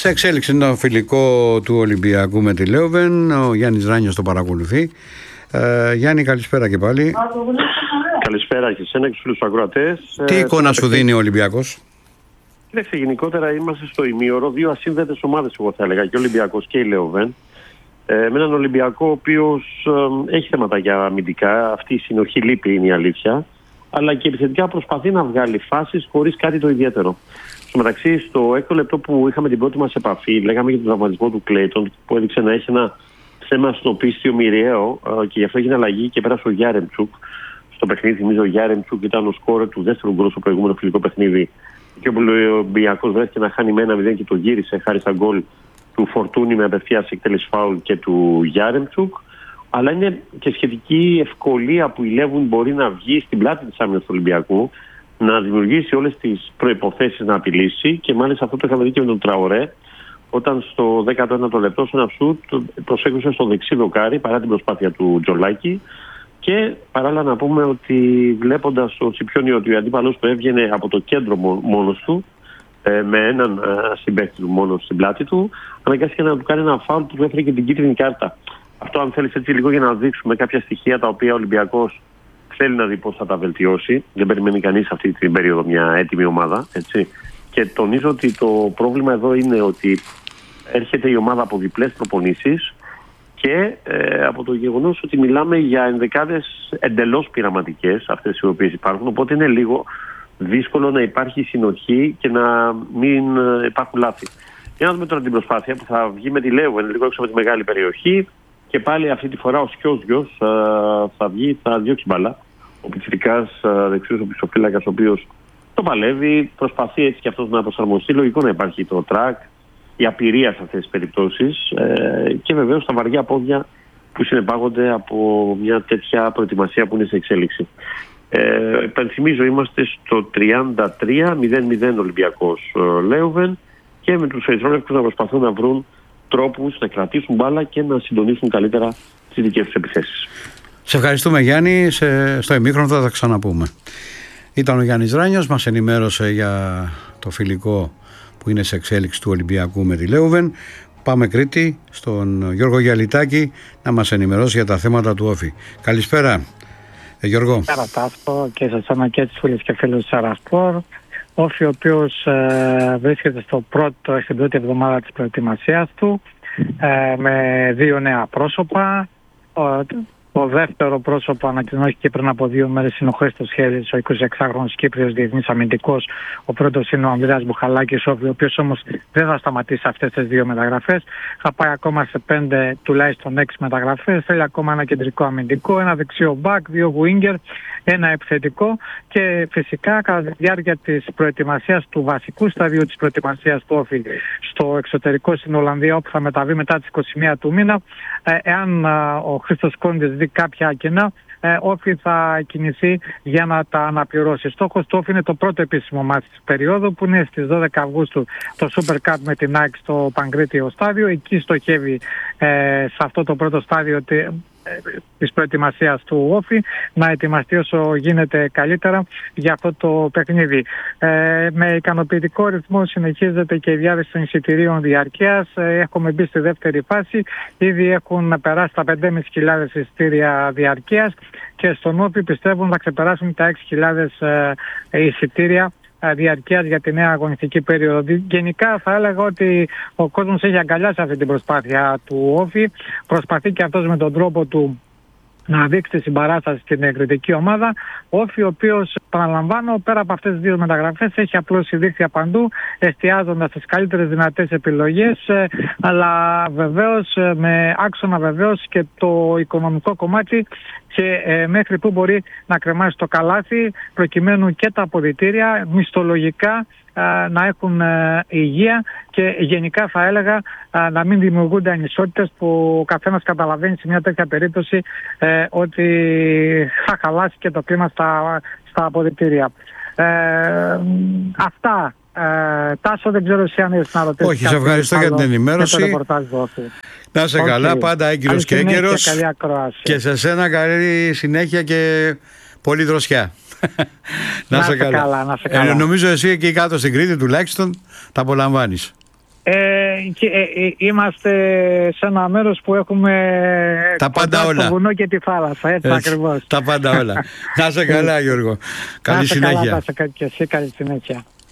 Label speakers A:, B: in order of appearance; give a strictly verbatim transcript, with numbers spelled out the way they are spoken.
A: Σε εξέλιξη είναι το φιλικό του Ολυμπιακού με τη Λέοβεν. Ο Γιάννης Ράνιος το παρακολουθεί. Ε, Γιάννη, καλησπέρα και πάλι.
B: Καλησπέρα και σε ένα και στους φίλους ακροατές.
A: Τι εικόνα σου δίνει ο Ολυμπιακός?
B: Κοιτάξτε, γενικότερα είμαστε στο ημίωρο. Δύο ασύνδετες ομάδες, εγώ θα έλεγα, και ο Ολυμπιακός και η Λέοβεν. Ε, με έναν Ολυμπιακό ο οποίος ε, έχει θέματα για αμυντικά. Αυτή η συνοχή λείπει, είναι η αλήθεια. Αλλά και επιθετικά προσπαθεί να βγάλει φάσεις χωρίς κάτι το ιδιαίτερο. Στο μεταξύ, στο έκτο λεπτό που είχαμε την πρώτη μας επαφή, λέγαμε για τον τραυματισμό του Κλέιτον, που έδειξε να έχει ένα θέμα στο πίστιο μοιραίο ε, και γι' αυτό έγινε αλλαγή και πέρασε ο Γιάρεμτσουκ. Στο παιχνίδι, θυμίζω, ο Γιάρεμτσουκ ήταν ο σκόρερ του δεύτερου γκολ στο προηγούμενο φιλικό παιχνίδι. Και ο Ολυμπιακός βρέθηκε να χάνει με ένα μηδέν και το γύρισε χάρη στα γκολ του Φορτούνη με απευθείας εκτέλεση φάουλ και του Γιάρεμτσουκ. Αλλά είναι και σχετική ευκολία που η Λέοβεν μπορεί να βγει στην πλάτη της άμυνας του Ολυμπιακού, να δημιουργήσει όλες τις προϋποθέσεις να απειλήσει. Και μάλιστα αυτό το είχαμε δει και με τον Τραορέ, όταν στο δέκατο ένατο λεπτό σε ένα σουτ προσέγγισε στο δεξί δοκάρι παρά την προσπάθεια του Τζολάκη. Και παράλληλα να πούμε ότι βλέποντας ο Τσιπιόνι ότι ο αντίπαλος του έβγαινε από το κέντρο μόνος του, με έναν συμπαίκτη του μόνο στην πλάτη του, αναγκάστηκε να του κάνει ένα φάουλ που του έφερε και την κίτρινη κάρτα. Αυτό, αν θέλεις, έτσι λίγο για να δείξουμε κάποια στοιχεία τα οποία ο Ολυμπιακός θέλει να δει πώς θα τα βελτιώσει. Δεν περιμένει κανείς αυτή την περίοδο μια έτοιμη ομάδα. Έτσι. Και τονίζω ότι το πρόβλημα εδώ είναι ότι έρχεται η ομάδα από διπλές προπονήσεις και ε, από το γεγονός ότι μιλάμε για ενδεκάδες εντελώς πειραματικές, αυτές οι οποίες υπάρχουν. Οπότε είναι λίγο δύσκολο να υπάρχει συνοχή και να μην υπάρχουν λάθη. Για να δούμε τώρα την προσπάθεια που θα βγει με τη Λέοβεν λίγο έξω από τη μεγάλη περιοχή. Και πάλι αυτή τη φορά ο Σκιόζιος θα βγει, θα διώξει μπαλά. Ο πιτσιρικάς δεξιός ο πισοφύλακας, ο οποίος το παλεύει, προσπαθεί έτσι και αυτός να προσαρμοστεί. Λογικό να υπάρχει το τρακ, η απειρία σε αυτές τις περιπτώσεις ε, και βεβαίως τα βαριά πόδια που συνεπάγονται από μια τέτοια προετοιμασία που είναι σε εξέλιξη. Ε, Επενθυμίζω, είμαστε στο τριάντα τρία μηδέν μηδέν Ολυμπιακός Λέοβεν και με τους Ερυθρόλευκους να προσπαθούν να βρουν τρόπους να κρατήσουν μπάλα και να συντονίσουν καλύτερα τις δικές τους επιθέσεις.
A: Σε ευχαριστούμε, Γιάννη. Σε, στο ημίχρονο θα τα ξαναπούμε. Ήταν ο Γιάννης Ράνιος, μας ενημέρωσε για το φιλικό που είναι σε εξέλιξη του Ολυμπιακού με τη Λέοβεν. Πάμε Κρήτη στον Γιώργο Γιαλιτάκη να μας ενημερώσει για τα θέματα του Όφη. Καλησπέρα, ε, Γιώργο.
C: Καλησπέρα Τάσο και σε εσένα και τις φίλες και φίλους της Αρασπορ. Όφη, ο οποίος ε, βρίσκεται στο πρώτο, στην πρώτη εβδομάδα της προετοιμασίας του ε, με δύο νέα πρόσωπα. Ο, το δεύτερο πρόσωπο ανακοινώθηκε πριν από δύο μέρες, είναι ο Χρήστος Χέλης, ο εικοσιεξάχρονος Κύπριος διεθνής αμυντικός. Ο πρώτος είναι ο Ανδρέας Μπουχαλάκης, ο οποίος όμως δεν θα σταματήσει αυτές τις δύο μεταγραφές. Θα πάει ακόμα σε πέντε, τουλάχιστον έξι μεταγραφές. Θέλει ακόμα ένα κεντρικό αμυντικό, ένα δεξιό μπακ, δύο winger, ένα επιθετικό και φυσικά κατά τη διάρκεια της προετοιμασίας του βασικού σταδίου της προετοιμασίας του Όφη στο εξωτερικό στην Ολλανδία, όπου θα μεταβεί μετά τις είκοσι μία του μήνα, εάν ο Χρήστος Κόντης δει κάποια κενά, Όφη θα κινηθεί για να τα αναπληρώσει. Στόχος του Όφη είναι το πρώτο επίσημο μάτς της περίοδου, που είναι στις δώδεκα Αυγούστου το Super Cup με την ΑΕΚ στο Παγκρίτιο στάδιο. Εκεί στοχεύει ε, σε αυτό το πρώτο στάδιο της προετοιμασίας του Όφη να ετοιμαστεί όσο γίνεται καλύτερα για αυτό το παιχνίδι. Ε, με ικανοποιητικό ρυθμό συνεχίζεται και η διάθεση των εισιτηρίων διαρκείας. Ε, έχουμε μπει στη δεύτερη φάση. Ήδη έχουν περάσει τα πέντε χιλιάδες πεντακόσια εισιτήρια διαρκείας και στον Όφη πιστεύουν να ξεπεράσουν τα έξι χιλιάδες ε, εισιτήρια διαρκείας για τη νέα αγωνιστική περίοδο. Γενικά θα έλεγα ότι ο κόσμος έχει αγκαλιάσει αυτή την προσπάθεια του Όφη. Προσπαθεί και αυτός με τον τρόπο του να δείξει τη συμπαράσταση στην εκρητική ομάδα. Όφη, ο οποίος, παραλαμβάνω, πέρα από αυτές τις δύο μεταγραφές, έχει απλώσει δίκτυα παντού, εστιάζοντας στις καλύτερες δυνατές επιλογές, αλλά βεβαίως με άξονα βεβαίως και το οικονομικό κομμάτι και ε, μέχρι που μπορεί να κρεμάσει το καλάθι, προκειμένου και τα αποδυτήρια μισθολογικά ε, να έχουν ε, υγεία και γενικά θα έλεγα ε, να μην δημιουργούνται ανισότητες που ο καθένας καταλαβαίνει σε μια τέτοια περίπτωση ε, ότι θα χαλάσει και το κλίμα στα, στα αποδυτήρια. Ε, αυτά. Ε, Τάσο, δεν ξέρω εσύ αν έχεις να ρωτήσεις.
A: Όχι, σε ευχαριστώ για την ενημέρωση. Να σε okay. καλά, πάντα έγκυρος και έγκαιρος. Και, και σε σένα καλή συνέχεια και πολύ δροσιά. να, να σε καλά. καλά, να σε καλά. Ε, νομίζω εσύ εκεί κάτω στην Κρήτη τουλάχιστον τα απολαμβάνεις.
C: Ε, και, ε, ε, είμαστε σε ένα μέρος που έχουμε
A: τα πάντα όλα.
C: Το βουνό και τη θάλασσα, έτσι, έτσι ακριβώς.
A: Τα πάντα όλα. Να είσαι καλά, Γιώργο. Καλή συνέχεια.
C: Να είσαι καλά, και εσύ καλή συνέχεια.